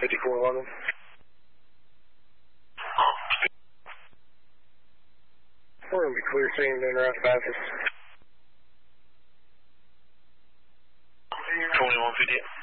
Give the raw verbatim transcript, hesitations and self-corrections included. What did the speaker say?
fifty-four eleven. We're going to be clear seeing to interact fastest. twenty-one fifty-eight.